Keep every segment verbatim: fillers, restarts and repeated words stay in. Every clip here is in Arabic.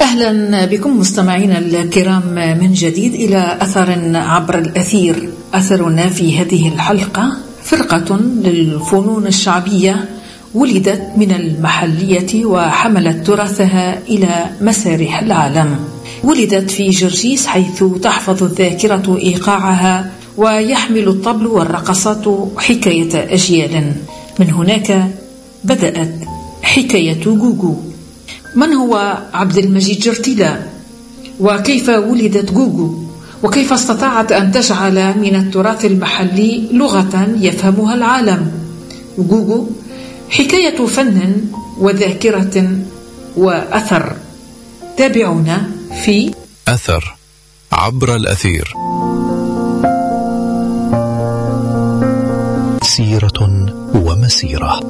أهلا بكم مستمعينا الكرام من جديد إلى أثر عبر الأثير. أثرنا في هذه الحلقة فرقة للفنون الشعبية ولدت من المحلية وحملت تراثها إلى مسارح العالم. ولدت في جرجيس حيث تحفظ الذاكرة إيقاعها ويحمل الطبل والرقصات حكاية أجيال. من هناك بدأت حكاية جوجو. من هو عبد المجيد جرتيلة؟ وكيف ولدت جوجو؟ وكيف استطاعت أن تجعل من التراث المحلي لغة يفهمها العالم؟ جوجو حكاية فن وذاكرة وأثر. تابعونا في أثر عبر الأثير. سيرة ومسيرة.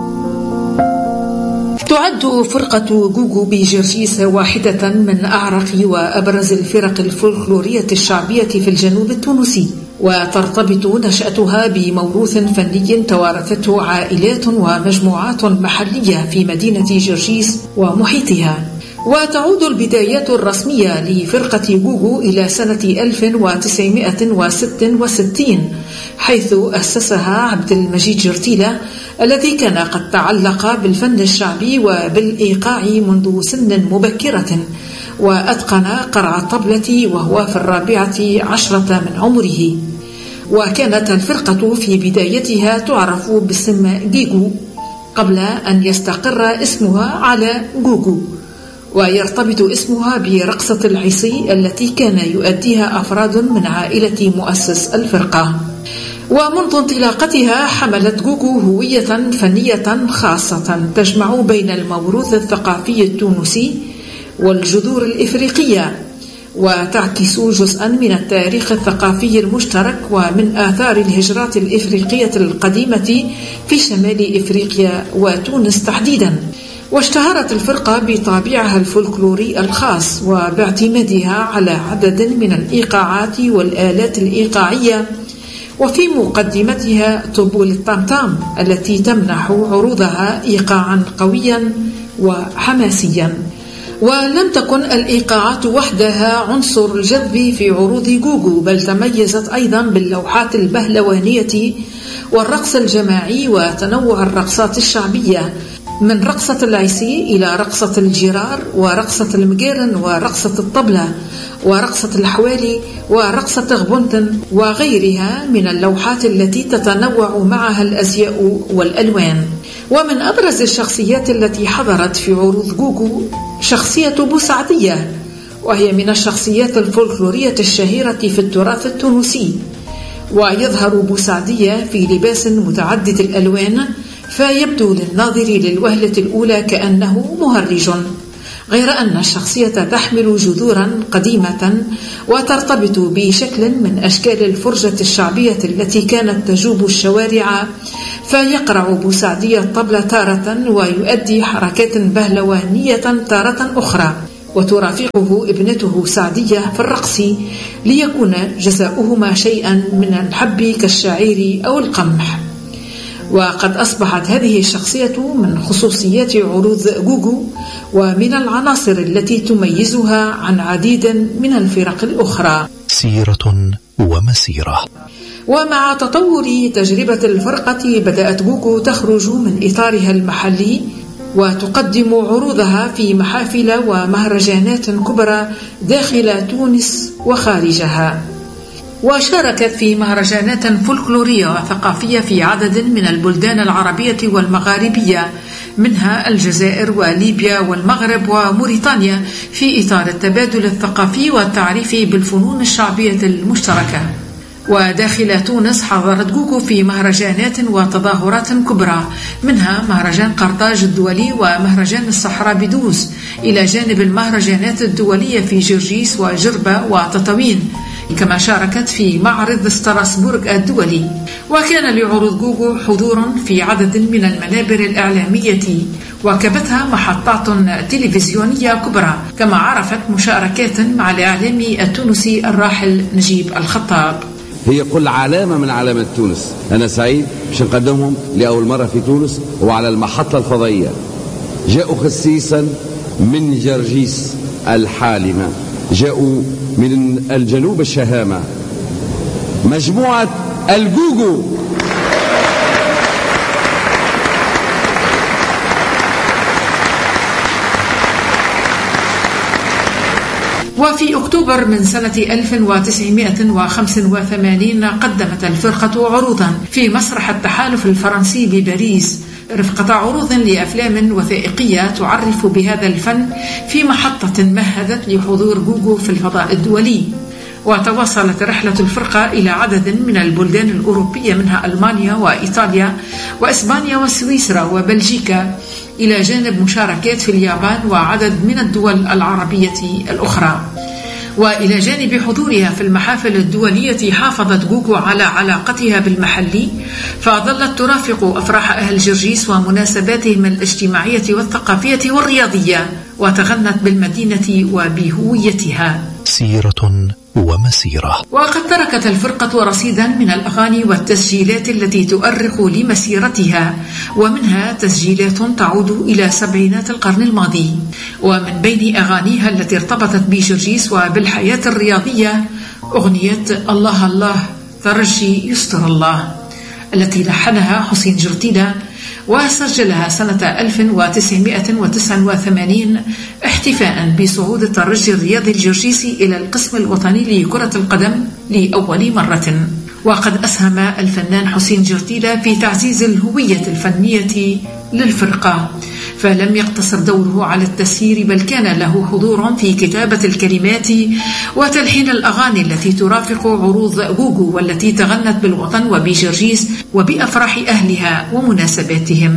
تعد فرقة جوجو بجرجيس واحدة من أعرق وأبرز الفرق الفولكلورية الشعبية في الجنوب التونسي، وترتبط نشأتها بموروث فني توارثته عائلات ومجموعات محلية في مدينة جرجيس ومحيطها. وتعود البدايات الرسمية لفرقة جوجو إلى سنة ألف وتسعمائة وستة وستين، حيث أسسها عبد المجيد جرتيلة الذي كان قد تعلق بالفن الشعبي وبالإيقاع منذ سن مبكرة، وأتقن قرع الطبلة وهو في الرابعة عشرة من عمره. وكانت الفرقة في بدايتها تعرف باسم جيجو قبل أن يستقر اسمها على جوجو، ويرتبط اسمها برقصة العصي التي كان يؤديها أفراد من عائلة مؤسس الفرقة. ومنذ انطلاقتها حملت جوجو هوية فنية خاصة تجمع بين الموروث الثقافي التونسي والجذور الإفريقية، وتعكس جزءا من التاريخ الثقافي المشترك ومن آثار الهجرات الإفريقية القديمة في شمال إفريقيا وتونس تحديدا. واشتهرت الفرقة بطابعها الفولكلوري الخاص وباعتمادها على عدد من الإيقاعات والآلات الإيقاعية، وفي مقدمتها طبول الطمطام التي تمنح عروضها إيقاعا قويا وحماسيا. ولم تكن الإيقاعات وحدها عنصر الجذب في عروض جوجو، بل تميزت أيضا باللوحات البهلوانية والرقص الجماعي وتنوع الرقصات الشعبية، من رقصة العسي إلى رقصة الجرار ورقصة المقيرن ورقصة الطبلة ورقصة الحوالي ورقصة غبنتن وغيرها من اللوحات التي تتنوع معها الأزياء والألوان. ومن أبرز الشخصيات التي حضرت في عروض جوجو شخصية بوسعدية، وهي من الشخصيات الفولكلورية الشهيرة في التراث التونسي. ويظهر بوسعدية في لباس متعدد الألوان، فيبدو للناظر للوهلة الأولى كأنه مهرج، غير أن الشخصية تحمل جذورا قديمة وترتبط بشكل من أشكال الفرجة الشعبية التي كانت تجوب الشوارع. فيقرع بوسعدية الطبلة تارة ويؤدي حركات بهلوانية تارة أخرى، وترافقه ابنته سعدية في الرقص، ليكون جزاؤهما شيئا من الحب كالشعير أو القمح. وقد أصبحت هذه الشخصية من خصوصيات عروض جوجو ومن العناصر التي تميزها عن عديد من الفرق الأخرى. سيرة ومسيرة. ومع تطور تجربة الفرقة بدأت جوجو تخرج من إطارها المحلي وتقدم عروضها في محافل ومهرجانات كبرى داخل تونس وخارجها. وشاركت في مهرجانات فولكلورية وثقافية في عدد من البلدان العربية والمغاربية، منها الجزائر وليبيا والمغرب وموريتانيا، في إطار التبادل الثقافي والتعريف بالفنون الشعبية المشتركة. وداخل تونس حضرت جوجو في مهرجانات وتظاهرات كبرى، منها مهرجان قرطاج الدولي ومهرجان الصحراء بدوس، إلى جانب المهرجانات الدولية في جرجيس وجربة وتطاوين. كما شاركت في معرض ستراسبورغ الدولي. وكان لعروض جوجو حضور في عدد من المنابر الإعلامية وكبتها محطات تلفزيونية كبرى، كما عرفت مشاركات مع الإعلامي التونسي الراحل نجيب الخطاب. هي كل علامة من علامات تونس. أنا سعيد باش نقدمهم لأول مرة في تونس وعلى المحطة الفضائية. جاءوا خصيصا من جرجيس الحالمة. جاءوا من الجنوب الشهامة، مجموعة الجوجو. وفي أكتوبر من سنة ألف وتسعمائة وخمسة وثمانين قدمت الفرقة عروضا في مسرح التحالف الفرنسي بباريس، رفقة عروض لأفلام وثائقية تعرف بهذا الفن في محطة مهدت لحضور جوجو في الفضاء الدولي. وتواصلت رحلة الفرقة إلى عدد من البلدان الأوروبية منها ألمانيا وإيطاليا وإسبانيا وسويسرا وبلجيكا، إلى جانب مشاركات في اليابان وعدد من الدول العربية الأخرى. وإلى جانب حضورها في المحافل الدولية حافظت جوجو على علاقتها بالمحلي، فظلت ترافق أفراح أهل جرجيس ومناسباتهم الاجتماعية والثقافية والرياضية، وتغنت بالمدينة وبهويتها. سيرة ومسيرة. وقد تركت الفرقة رصيدا من الأغاني والتسجيلات التي تؤرخ لمسيرتها، ومنها تسجيلات تعود إلى سبعينات القرن الماضي. ومن بين أغانيها التي ارتبطت بجرجيس وبالحياة الرياضية أغنية الله الله ترجي يستر الله، التي لحنها حسين جرتيلة وسجلها سنة ألف وتسعمائة وتسعة وثمانين احتفاء بصعود الترجي الرياضي الجرجيسي إلى القسم الوطني لكرة القدم لأول مرة. وقد أسهم الفنان حسين جرتيلة في تعزيز الهوية الفنية للفرقة، فلم يقتصر دوره على التسيير، بل كان له حضور في كتابة الكلمات وتلحين الأغاني التي ترافق عروض جوجو، والتي تغنت بالوطن وبجرجيس وبأفراح أهلها ومناسباتهم.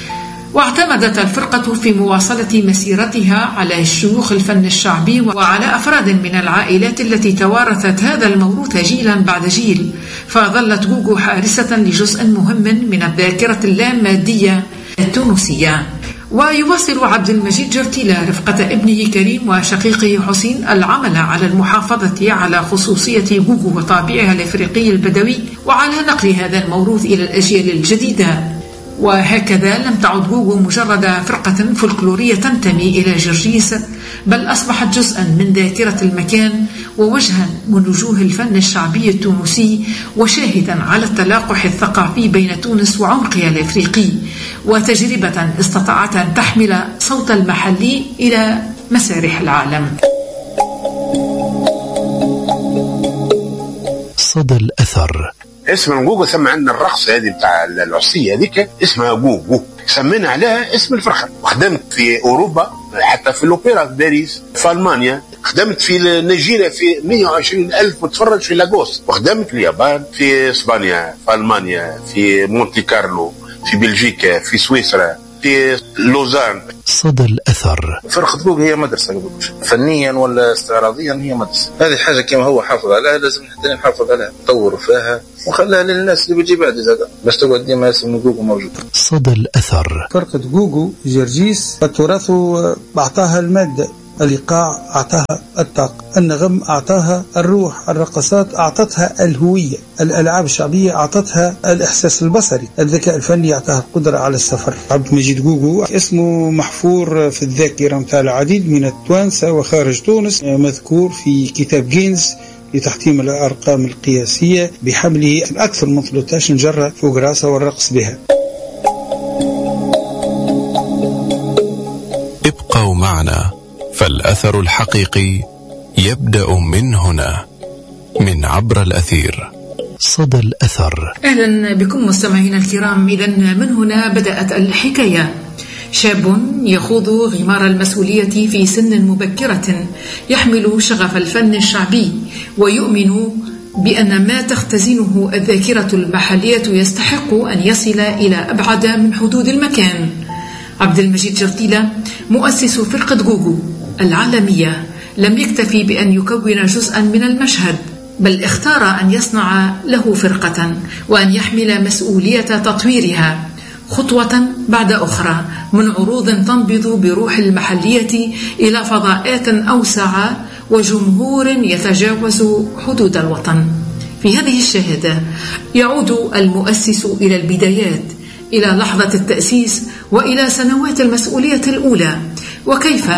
واعتمدت الفرقة في مواصلة مسيرتها على شيوخ الفن الشعبي وعلى أفراد من العائلات التي توارثت هذا الموروث جيلا بعد جيل، فظلت جوجو حارسة لجزء مهم من الذاكرة اللامادية التونسية. ويواصل عبد المجيد جرتيلة رفقة ابنه كريم وشقيقه حسين العمل على المحافظة على خصوصية جوجو وطابعها الإفريقي البدوي، وعلى نقل هذا الموروث إلى الأجيال الجديدة. وهكذا لم تعد جوجو مجرد فرقة فولكلورية تنتمي إلى جرجيس، بل أصبحت جزءا من ذاكرة المكان ووجها من وجوه الفن الشعبي التونسي، وشاهدا على التلاقح الثقافي بين تونس وعمقها الإفريقي، وتجربة استطاعت أن تحمل صوت المحلي إلى مسارح العالم. صدى الأثر. اسم جوجو ثم عندنا الرقصة هذه بتاع العصية هذيك اسمها جوجو، سمينا عليها اسم الفرقة. وخدمت في أوروبا حتى في الأوبرا في باريس، في ألمانيا خدمت في نيجيريا في مئة وعشرين ألف متفرج في لاغوس، وخدمت في اليابان، في إسبانيا، في ألمانيا، في مونتي كارلو، في بلجيكا، في سويسرا، في لوزان. صدى الأثر. فرقة جوجو هي مدرسة فنيا ولا استعراضيا، هي مدرسة. هذه حاجة كما هو حافظ عليها لازم حتى نحافظ عليها، نطور فيها ونخليها للناس اللي بيجي بعد زاد، باش تقعد ديما اسم جوجو موجود. صدى الأثر. فرقة جوجو جرجيس التراث أعطاها المادة، الإيقاع أعطاها الطاقة، النغم أعطاها الروح، الرقصات أعطتها الهوية، الألعاب الشعبية أعطتها الإحساس البصري، الذكاء الفني أعطاها القدرة على السفر. عبد المجيد جوجو اسمه محفور في الذاكرة متاع العديد من التوانسة وخارج تونس، مذكور في كتاب جينز لتحطيم الأرقام القياسية بحمله أكثر من ثلاثة عشر جرة فوق راسه والرقص بها. ابقوا معنا، فالأثر الحقيقي يبدأ من هنا، من عبر الأثير. صدى الأثر. أهلا بكم مستمعينا الكرام. إذن من هنا بدأت الحكاية. شاب يخوض غمار المسؤولية في سن مبكرة، يحمل شغف الفن الشعبي ويؤمن بأن ما تختزنه الذاكرة المحلية يستحق أن يصل إلى أبعد من حدود المكان. عبد المجيد جرتيلة مؤسس فرقة جوجو العالمية لم يكتفي بأن يكون جزءا من المشهد، بل اختار أن يصنع له فرقة وأن يحمل مسؤولية تطويرها خطوة بعد أخرى، من عروض تنبض بروح المحلية إلى فضاءات أوسع وجمهور يتجاوز حدود الوطن. في هذه الشهادة يعود المؤسس إلى البدايات، إلى لحظة التأسيس وإلى سنوات المسؤولية الأولى، وكيف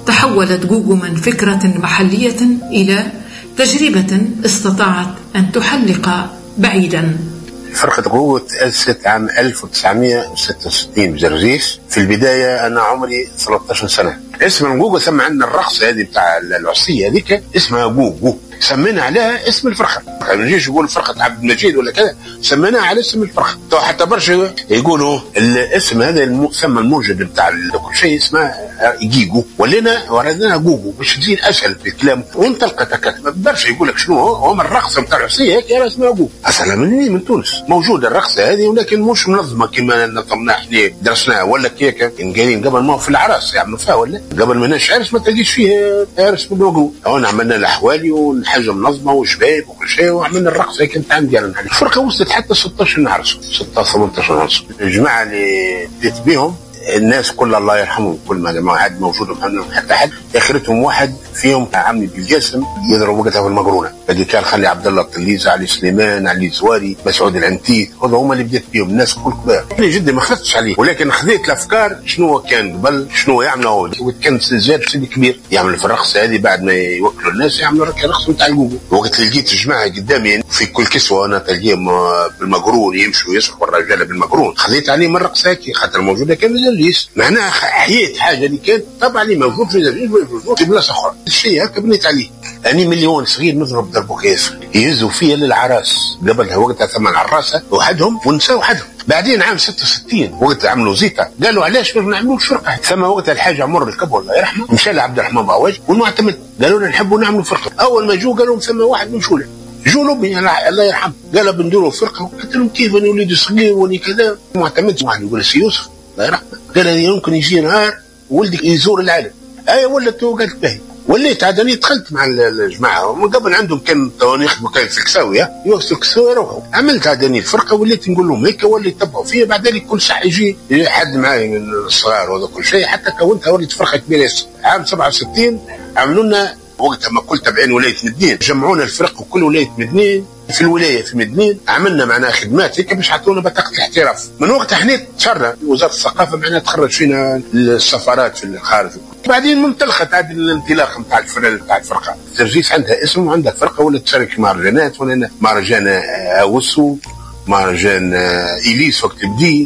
تحولت جوجو من فكرة محلية إلى تجربة استطاعت أن تحلق بعيدا. فرقة جوجو تأسست عام ألف وتسعمائة وستة وستين بجرجيس. في البداية أنا عمري ثلاثة عشر سنة. اسم جوجو سمى عندنا الرقصة هذه بتاع العصية هذيك اسمها جوجو، سمينا عليها اسم الفرقة. ما نجيش يقول فرقة عبد المجيد ولا كذا، سميناها على اسم الفرقة. حتى برشا يقولوا الاسم هذا المسمى الموجود بتاع كل شيء اسمه جيجو، ولينا وردنا جوجو باش تزيد اسهل في الكلام وانطلقت. برشا يقول لك شنو هو الرقصة بتاع العصية هيك اسمها جوجو. اصلا مني من تونس موجودة الرقصة هذه، ولكن مش منظمة كما نظمناها احنا درسناها ولا كيكا. كان قايلين قبل ما في العراس يعملوا فيها، ولا قبل ما ناش عرس ما تلقيش فيه عرس بالجوجو. هون عملنا الاحوالي وحاجة منظمة وشباب وكل شيء، وعملنا الرقصة كانت عام ديالنا. الفرقة وصلت حتى ستة عشر نعرس، ستة عشر ثمانية عشر نعرس. الجماعة اللي بديت بيهم الناس كل الله يرحمهم، كل ما ما عاد موجود حتى حد اخرتهم واحد فيهم عمي بالجاسم يضرب وقتها في المقرونه. هذه كان خلي عبد الله الطليزي، علي سليمان، علي زواري، مسعود العنتيت، هذول هما اللي بديت بيهم. الناس كل كبار. انا جدي ما خفتش عليه، ولكن خذيت الافكار شنو كان قبل شنو يعملوا. وكان زاد سيدي كبير يعمل في الرقصه هذه بعد ما يوكلوا الناس يعملوا الرقصه نتاع الجوجو. وقت اللي لقيت الجماعه قدامي في كل كسوه انا تلقيهم بالمقرون يمشوا يسحبوا الرجاله بالمقرون، خذيت عليهم الرقصه هيك خاطر موجوده كان الجيس. معناها حييت حاجه اللي كانت طبعا اللي موجود في الجيش موجود في بلاصه اخرى. الشيء هكا بنيت عليه. اني مليون صغير نضرب ضربوا كيس يهزوا فيا للعراس. قبلها وقتها ثم العراسه وحدهم ونساء وحدهم. بعدين عام ستة وستين وقت عملوا زيطه قالوا علاش ما نعملوش فرقه. ثم وقتها الحاج عمر الكبر الله يرحمه مشى لعبد الرحمن باواج والمعتمد قالوا لنا نحبوا نعملوا فرقه. اول ما جو قالوا ثم واحد من شوله جو لبني الله يرحمه قال بنديروا فرقه. قلت لهم كيف انا وليدي صغير وني كذا. معتمد واحد يقول سي يوسف الله يرحمه قال يمكن يجي نهار ولدك يزور العالم. اي ولت قالت باهي. وليت عاد اني دخلت مع الجماعه من قبل عندهم كان يخدموا كان في الكساويه يوصلوا الكساويه يروحوا. عملت عاد اني الفرقه وليت نقول لهم هيك ولا يتبعوا فيا. بعدين كل ساعه يجي حد معي من الصغار وهذا كل شيء حتى كونتها وليت فرقه كبيره. عام سبعة وستين عملوا لنا وقتها ما كل تبعين ولايه مدنين جمعونا الفرق وكل ولايه مدنين في الولايه في مدنين عملنا معناها خدمات هيك باش عطونا بطاقه الاحتراف. من وقتها احنا تشرنا وزاره الثقافه معناها تخرج فينا السفارات في الخارج. بعدين منطلقت هذه الانطلاقه نتاع الفرقه نتاع الفرقه. جرجيس عندها اسم وعندها فرقه ولا تشارك مهرجانات ولا مهرجان اوسو، مهرجان اليس وقت البديل،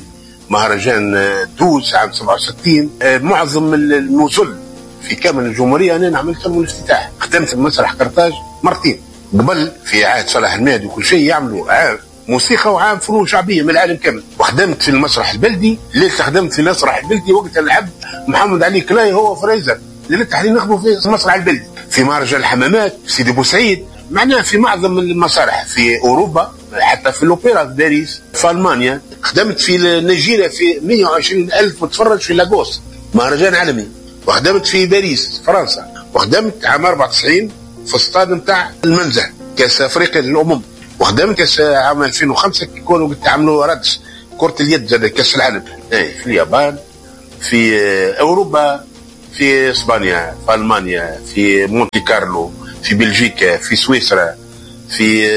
مهرجان دوس عام سبعة وستين. معظم النزل في كامل الجمهوريه انا عملت لهم الافتتاح. خدمت في مسرح قرطاج مرتين قبل في عهد صلاح المهدي وكل شيء يعملوا عام موسيقى وعام فنون شعبيه من العالم كامل. وخدمت في المسرح البلدي ليله خدمت في المسرح البلدي وقت العب محمد علي كلاي هو فريزر ليله احنا نخدموا في المسرح البلدي. في مهرجان الحمامات في سيدي بوسعيد معناها في معظم المسارح في اوروبا حتى في الاوبرا في باريس في المانيا. خدمت في نيجيريا في مئة وعشرين ألف متفرج في لاغوس مهرجان عالمي. وخدمت في باريس فرنسا. وخدمت عام أربعة وتسعين في استاد نتاع المنزه كاس افريقيا للامم. وخدمت كاس عام ألفين وخمسة كانوا قلت عملوا ردس كرة اليد زاد كاس العالم اي في اليابان في اوروبا في اسبانيا في المانيا في مونتي كارلو في بلجيكا في سويسرا في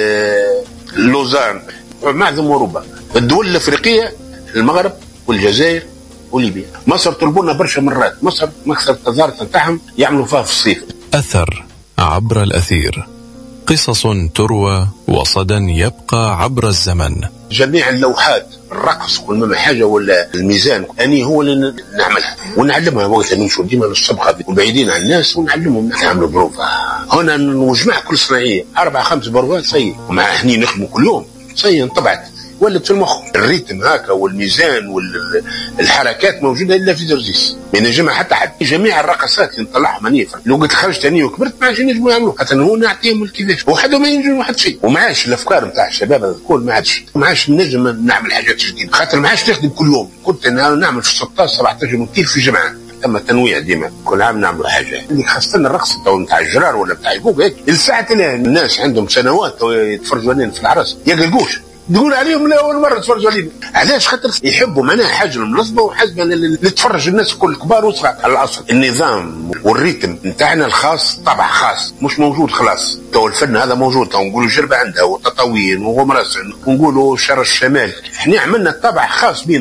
لوزان معظم اوروبا. الدول الافريقيه المغرب والجزائر وليبيا. مصر طلبونا برشا مرات. مصر مكسر التظاهرة نتاعهم يعملوا فيها في الصيف. أثر عبر الأثير، قصص تروى وصدى يبقى عبر الزمن. جميع اللوحات الرقص كل ما حاجه ولا الميزان اني هو اللي نعملها ونعلمها. وقت نمشوا ديما للصبغه وبعيدين عن الناس ونعلمهم نعملوا بروفا. هنا نجمع كل صناعيه اربع خمس بروفات صي ومع هني نخدموا كل يوم صي انطبعت ولت في المخ. الريتم هكا والميزان والحركات موجوده الا في جرجيس ما ينجمها حتى حد. جميع الرقصات اللي نطلعهم اني لو قلت خرجت اني وكبرت ما عادش ينجموا يعملوا حتى هو نعطيهم كيفاش وحده ما ينجم واحد شيء. وما عادش الافكار نتاع الشباب الكل ما عادش ما عادش نجم نعمل حاجات جديده خاطر ما عادش نخدم كل يوم. كنت انا نعمل في ستة عشر سبعة عشر مدير في جمعه اما تنويع ديما كل عام نعملوا حاجه. اللي خاصه الرقص نتاع الجرار ولا نتاع يقوق هيك الساعه الناس عندهم سنوات يتفرجوا علينا في العرس يقلقوش تقول عليهم لا اول مره تفرجوا عليهم. علاش؟ خاطر يحبوا معناها حاجه منظمه وحاجه اللي تفرج الناس الكل كبار وصغار. على الاصل النظام والريتم نتاعنا الخاص طبع خاص مش موجود خلاص. تو الفن هذا موجود تو نقولوا جربه عنده وتطاوين وغمرسن ونقولوا شر الشمال. احنا عملنا طبع خاص بينا هكا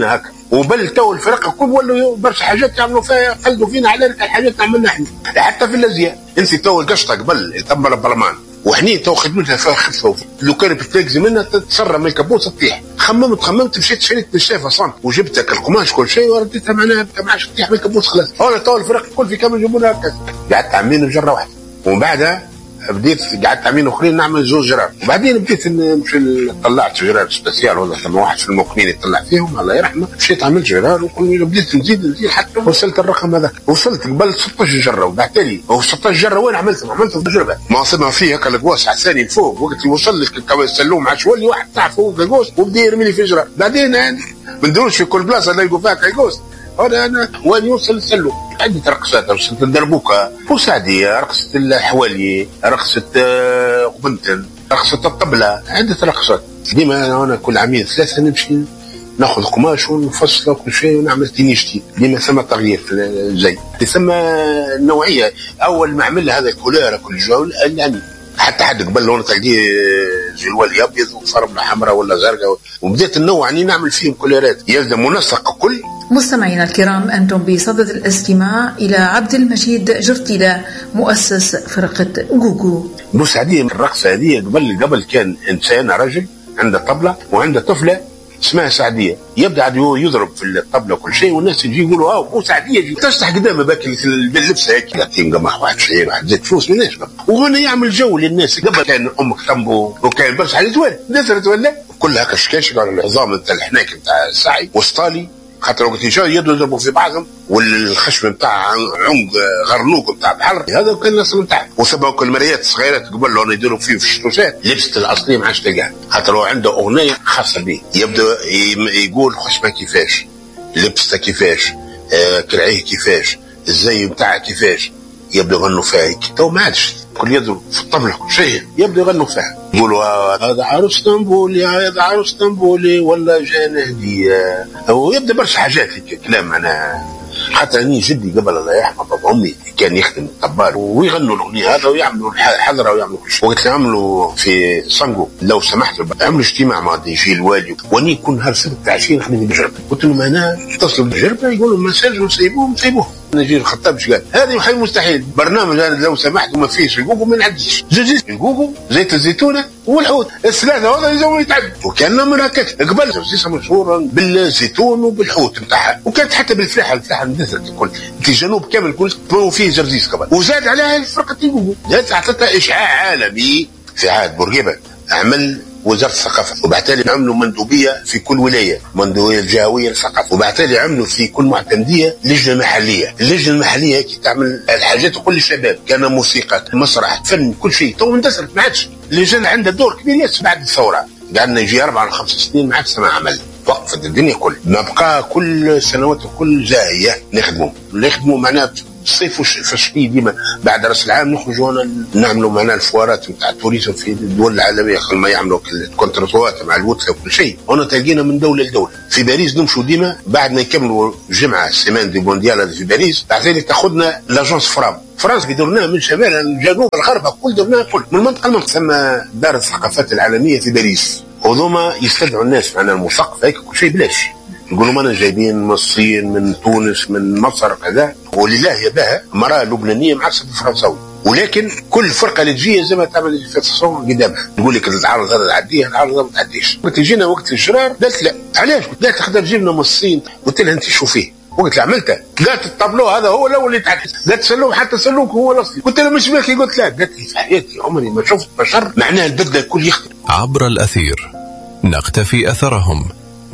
وبل تو الفرق الكل ولوا برشا حاجات يعملوا فيها قلدوا فينا على الحاجات نعملنا احنا حتى في الازياء. انت تو القشطه قبل تم البرلمان وحني تو خدمتها فيها خفه لو كان بتلقزي منها تتسرى من الكابوس تطيح. خممت خممت مشيت شريت بالشافه صنف وجبتك القماش كل شيء ورديتها معناها ما عادش تطيح من الكابوس خلاص. هون تو الفرق الكل في كم يجيبوا لها هكا. قعدت عامين جره واحده ومن بعدها بديت قعدت عامين اخرين نعمل زوج جرار وبعدين بديت نمشي طلعت جرار سبيسيال ولا ثم واحد في الموقنين يطلع فيهم الله يرحمه. مشيت عملت جرار وكل بديت نزيد نزيد حتى وصلت الرقم هذاك. وصلت قبل ستطاش جره وبعت لي و ستطاش جره وين عملتهم عملتهم تجربه ما صدنا فيه هكا القواس على الثاني لفوق وقت اللي وصل لك السلوم عاد شولي واحد طاح فوق القوس وبدا يرمي لي في جرار. بعدين ما ندوروش في كل بلاصه نلقوا فيها كيقوس. هذا انا وين يوصل السلوم عدة رقصات رقصة الدربوكة بوسعدية رقصة الحوالي رقصة قبنتن رقصة الطبلة عدة رقصات. ديما أنا كل عامين ثلاثة نمشي ناخذ قماش ونفصله كل شيء ونعمل تينيشتي. ديما ثم تغيير في الزي ثم النوعية. أول ما عمل هذا الكولار كل جو يعني حتى حد قبل لون تلقيه جلوال أبيض وفرمة حمراء ولا زرقاء وبديت النوع يعني نعمل فيهم كولارات يلزم منسق كل. مستمعينا الكرام أنتم بصدد الاستماع إلى عبد المجيد جرتيلة مؤسس فرقة غوغو. بوسعدية الرقصة هذه قبل قبل كان إنسان رجل عنده طبلة وعنده طفلة اسمها سعدية يبدأ يضرب في الطبلة وكل شيء والناس يجي يقولوا اه بوسعدية تشطح قدامه باكي باللبسة هيك ثلاثين قمح واحد شعير واحد زيت فلوس مناش وهنا يعمل جو للناس. قبل كان أمك تنبو وكان برشا على زوال نزلت ولا كلها كشكاش على العظام نتاع الحناك نتاع السعي وسطالي خاطر وقت يجوا يضربوا في بعضهم والخشم نتاع عنق غرنوق نتاع بحر هذا كان الاصل نتاعه. وسبوا كل المرايات الصغيرات قبل لو يديروا فيه في الشتوشات لبسه الاصليه ما عادش تلقاها خاطر هو عنده اغنيه خاصه به يبدا يقول خشمه كيفاش لبسته كيفاش آه كرعيه كيفاش الزي نتاعه كيفاش يبدا يغنوا فيها. تو ما عادش كل يضرب في الطبله كل شيء يبدا يغنوا فيها يقولوا هذا عروس طنبولي هذا عروس طنبولي ولا جانا هديه ويبدا برشا حاجات كلام معناها. حتى اني جدي قبل الله يرحمه بابا امي كان يخدم الطبال ويغنوا الاغنيه هذا ويعملوا حضره ويعملوا كل شيء. وقت اللي عملوا في صنقو لو سمحت عملوا اجتماع مع يجي الوالي واني كل نهار سبت تاع عشرين نخدم بالجربه. قلت لهم انا اتصلوا بالجربه يقولوا ما سجلوا سيبوهم سيبوهم. نجي الخطاب ايش قال هذه حي مستحيل برنامج انا لو سمحت وما فيش الجوجو ما نعديش زيت الجوجو زيت الزيتونه والحوت الثلاثه هذا يزوي يتعدوا. وكان نمر هكاك قبل جوزيسه مشهوره بالزيتون وبالحوت نتاعها وكانت حتى بالفلاحه الفلاحه اندثرت الكل في الجنوب كامل كل طلعوا فيه جرزيس قبل وزاد عليها فرقه الجوجو زاد عطتها اشعاع عالمي. في عهد بورقيبه عمل وزارة الثقافة وبعتالي عملوا مندوبية في كل ولاية مندوبية الجهوية للثقافة وبعتالي عملوا في كل معتمدية لجنة محلية. اللجنة المحلية كي تعمل الحاجات كل الشباب كان موسيقى مسرح فن كل شيء. تو اندثرت ما عادش اللجنة عندها دور كبير ياسر بعد الثورة قعدنا يجي أربعة أو خمس سنين ما عادش ما عمل وقفت الدنيا كل نبقى كل سنوات كل زاهية نخدموا نخدموا معناها الصيف والشتي ديما بعد راس العام نخرجوا نعملوا معنا الفوارات نتاع التوريزم في الدول العالميه قبل ما يعملوا الكونتراتوات مع الوتله وكل شيء. هنا تلقينا من دوله لدوله. في باريس نمشوا ديما بعد ما يكملوا الجمعه السيمان دي مونديال في باريس بعد ذلك تاخذنا لاجونس فرام فرنسا درناها من شمال الجنوب الغرب كل درناها كل من المنطقه المنطقه تسمى دار الثقافات العالميه في باريس. وذوما يستدعوا الناس معنا المثقف هيك كل شيء بلاش يقولوا ما أنا جايبين من الصين من تونس من مصر كذا ولله يباها مرأة لبنانية معرسة بالفرنساوي ولكن كل فرقة اللي تجي زي ما تعمل في التصور قدامها تقول لك العرض هذا تعديه العرض هذا ما تعديش. قلت جينا وقت الجرار قالت لا علاش قلت لا تقدر تجيبنا من الصين قلت لها انت شوفيه وقت اللي عملته قالت الطابلو هذا هو الاول اللي تعدي قالت سلوك حتى سلوك هو الاصلي قلت لها مش باكي قلت لا قالت لي في حياتي عمري ما شفت بشر معناها البدله الكل يختلف. عبر الأثير نقتفي أثرهم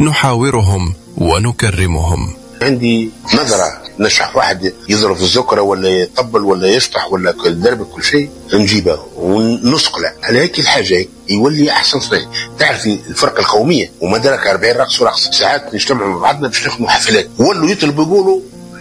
نحاورهم ونكرمهم. عندي نظرة نشح واحد يضرب في الذكرى ولا يطبل ولا يشطح ولا الدرب كل شيء نجيبه ونسقله على هيك الحاجة يولي أحسن صناعي. تعرفي الفرقة القومية وما درك أربعين رقص ورقص ساعات نجتمعوا مع بعضنا باش نخدموا حفلات ولوا يطلبوا يقولوا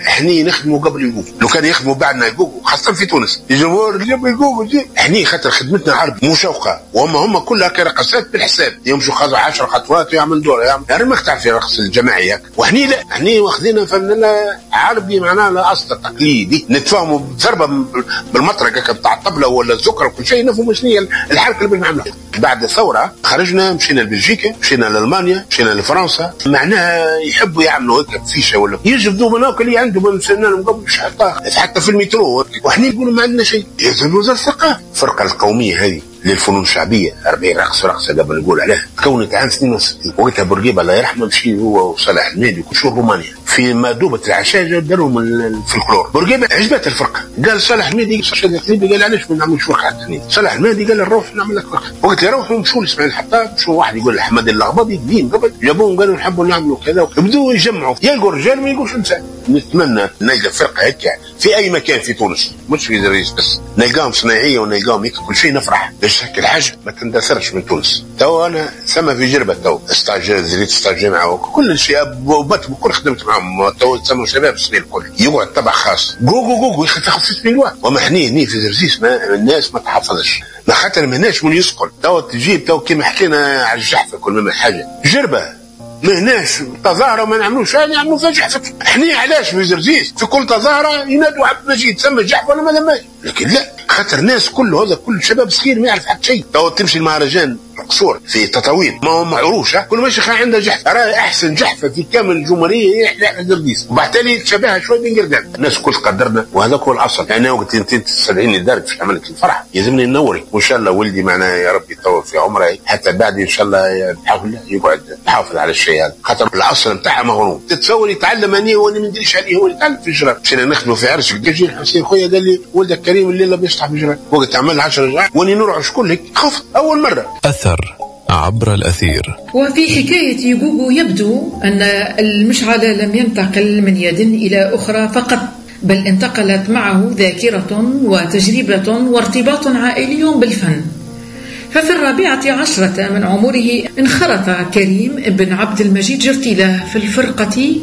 احنا نخدموا قبل يقوم، لو كان يخدموا بعدنا يقوم خاصة في تونس الجمهور اللي يقوم احنا خاطر خدمتنا عربي مشوقة، وهم هم كلها كرقصات بالحساب يمشوا خاطر عشر خطوات ويعمل دور يعمل يعني ما تعرف الرقص الجماعي هكا، وحنا لا احنا واخذين فننا عربي معناها لا اصل تقليدي نتفاهموا بضربه بالمطرقه بتاع الطبله ولا الزكر وكل شيء نفهموا شنو هي الحركه اللي بنعملها. بعد الثوره خرجنا مشينا لبلجيكا مشينا لالمانيا مشينا لفرنسا، معناها يحبوا يعملوا هيك فيشه ولا يجبدوا مناك اللي عندهم سنان قبل مش حتى حتى في المترو، وحنا نقولوا ما عندنا شيء. يلزم وزاره الثقافه الفرقه القوميه هذه للفنون الشعبيه أربعين رقص رقصه قبل نقول عليها تكونت عام اثنين وستين، وقتها بورقيبه الله يرحمه مشي هو وصلاح المهدي وكل شو رومانيا في مادوبه العشاجه دارهم الفلكلور. بورقيبه عجبت الفرقه، قال صلاح المهدي قال علاش ما نعملوش فرقه حتى صلاح المهدي قال نروح نعمل لك فرقه، وقت يروحوا مشوا لاسماعيل الحطاب مشوا واحد يقول احمد اللغبطي قديم قبل جابوهم قالوا نحبوا نعملوا كذا وبدوا يجمعوا يلقوا رجال ما يلقوش نساء. نتمنى نلقى فرقه هيك في اي مكان في تونس مش في زريس بس نلقاهم صناعيه ونلقاهم هيك كل شيء نفرح باش هيك الحاجه ما تندثرش من تونس. تو انا ثم في جربه تو استاجير زريت استاجير معه كل شيء وبكل خدمت معهم تو تسموا شباب صغير الكل يقعد تبع خاص جوجو جوجو ياخذ ست مليون وما حني هني في زرزيس ما الناس ما تحفظش ما خاطر ما هناش من يسقل تو تجيب تو كيما حكينا على الجحفه كل ما حاجه جربه ما هناش تظاهرة وما نعملوش هذا يعملوا فيها جحفة. احنا علاش في زرزيس في كل تظاهرة ينادوا عبد المجيد تسمى الجحفة ولا ما لماش، لكن لا خاطر الناس كله هذا كل شباب صغير ما يعرف حتى شيء. تو تمشي المهرجان قصور في تطاوين ما هو معروش كل ماشي عنده جحفة راه احسن جحفة في كامل الجمهورية يحلى زرزيس وبعتالي تشبهها شوي بين قردان الناس كل قدرنا وهذا هو الاصل. يعني وقت انت تستدعيني لدارك باش نعمل لك الفرح يلزمني نوري وان شاء الله ولدي معنا يا رب يطول في عمره حتى بعد ان شاء الله نحاول يقعد يحافظ على الشيء هذا خاطر الاصل نتاعها مغروم. تتصور يتعلم اني وانا ما ندريش عليه هو يتعلم في الجرار. مشينا نخدموا في عرش الدجيل حسين خويا قال لي ولدك كريم الليله بيشطح في الجرار وقت عمل عشر رجعات واني نرعش كلك خفت اول مره. اثر عبر الأثير. وفي حكاية يوغوغو يبدو أن المشعل لم ينتقل من يد إلى أخرى فقط بل انتقلت معه ذاكرة وتجربة وارتباط عائلي بالفن. ففي الرابعة عشرة من عمره انخرط كريم بن عبد المجيد جرتيلة في الفرقة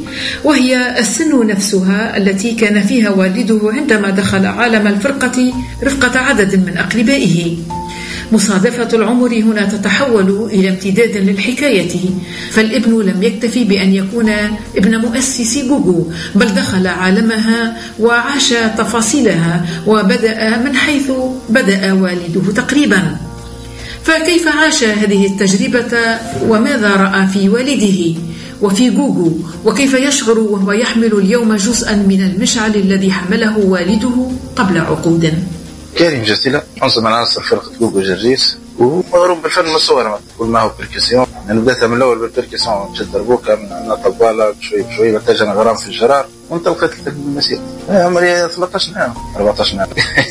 وهي السن نفسها التي كان فيها والده عندما دخل عالم الفرقة رفقة عدد من أقربائه. مصادفة العمر هنا تتحول إلى امتداد للحكاية، فالابن لم يكتفي بأن يكون ابن مؤسس جوجو بل دخل عالمها وعاش تفاصيلها وبدأ من حيث بدأ والده تقريبا. فكيف عاش هذه التجربة وماذا رأى في والده وفي جوجو وكيف يشعر وهو يحمل اليوم جزءا من المشعل الذي حمله والده قبل عقود؟ كريم جرتيلة عنصر من عناصر فرقة جوجو جرجيس ومغروم بالفن من الصور تقول معه بركسيون. يعني بدأتها من الأول بالبركسيون مشيت دربوكا من عندنا طبالة بشوي بشوي بتجنا غرام في الجرار وانطلقت لك بالمسير. عمري ثلاثة عشر عام أربعة عشر عام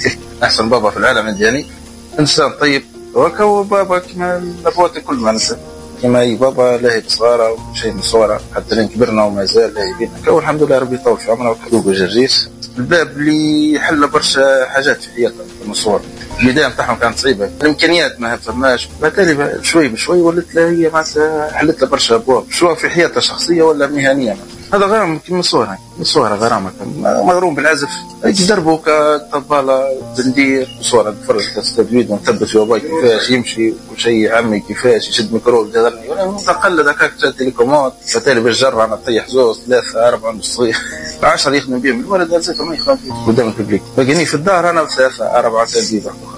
أحسن بابا في العالم عندي إنسان طيب وكو بابا كما الأبوات الكل ما ننسى كما أي بابا لاهي بصغارة وكل شيء من صغارة حتى لين كبرنا وما زال لاهي بينا. كو الحمد لله ربي يطول في عمرنا وجوجو جرجيس الباب اللي حل برشا حاجات في حياتنا من الصور. البداية نتاعهم كانت صعيبة الإمكانيات ما فماش بالتالي شوي بشوي ولت لها هي معناتها حلت لها برشا أبواب سواء في حياتها الشخصية ولا مهنية. هذا غرام من صورها من صورها غرامة مغروم بالعزف دربوكا طبالة بندير صورة نتفرج تستفيد ونثبت في وباي كيفاش يمشي وكل شيء عمي كيفاش يشد ميكرو يدرني ولا نقلد هكاك تيليكومات بالتالي بالجرة أنا طيح زوز ثلاثة أربعة نص عشرة يخدم بهم الولد هذا ما يخدم قدام الببليك باقيني في الدار أنا ثلاثة أربعة تلبيبة